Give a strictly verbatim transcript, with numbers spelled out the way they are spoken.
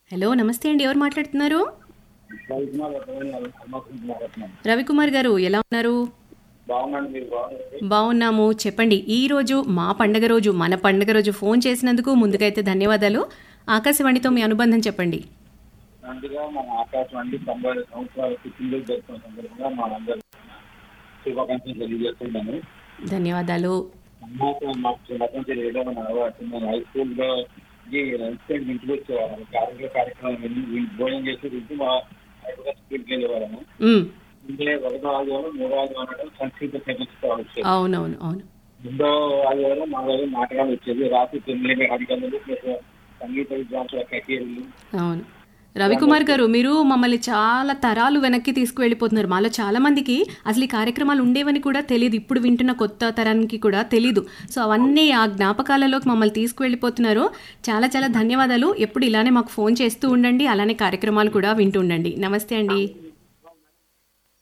Hello నమస్తే అండి, ఎవరు మాట్లాడుతున్నారు? రవికుమార్ వర్ధమాని హనుమకొండ మాట్లాడుతున్నాను. రవికుమార్ గారు ఎలా ఉన్నారు? బాగున్నాను, మీరు బాగున్నారు? బాగున్నాము. చెప్పండి, ఈ రోజు మా పండగ రోజు, మన పండగ రోజు ఫోన్ చేసినందుకు ముందుకైతే ధన్యవాదాలు. ఆకాశవాణితో మీ అనుబంధం చెప్పండి. అందుగా మన ఆకాశవాణి తొంభై సంవత్సరాల పుట్టినరోజు జరుపుకున్న సందర్భంగా మా అందరూ శుభాకాంక్షలు తెలియజేస్తున్నాను. ధన్యవాదాలు. నాకు మాకు చిన్నప్పటి నుంచి ఏదో మన అలవాటు. నేను హై స్కూల్లో ఇన్స్టెంట్ ఇంటికి వచ్చేవాళ్ళము. కార్మిక కార్యక్రమం విని వీళ్ళు భోజనం చేసి తింటూ మా హైదరాబాద్ స్కూల్కి వెళ్ళేవాళ్ళము. ఉమ్, అంటే ఒకటో ఆదివారం మూడో ఆదివారం అనడం సంస్కృత చర్చించుకోవాలి వచ్చేది. అవునవును అవును రెండో ఆదివారం నాలుగో నాటకాలు వచ్చేది. రాత్రి తొమ్మిది అడిగందులు ప్లస్ సంగీత విద్వాంసుల కచేరీలు. అవును రవికుమార్ గారు, మీరు మమ్మల్ని చాలా తరాలు వెనక్కి తీసుకువెళ్ళిపోతున్నారు. మాలో చాలా మందికి అసలు ఈ కార్యక్రమాలు ఉండేవని కూడా తెలియదు. ఇప్పుడు వింటున్న కొత్త తరానికి కూడా తెలీదు. సో అవన్నీ ఆ జ్ఞాపకాలలోకి మమ్మల్ని తీసుకువెళ్ళిపోతున్నారు. చాలా చాలా ధన్యవాదాలు. ఎప్పుడు ఇలానే మాకు ఫోన్ చేస్తూ ఉండండి, అలానే కార్యక్రమాలు కూడా వింటూ ఉండండి. నమస్తే అండి.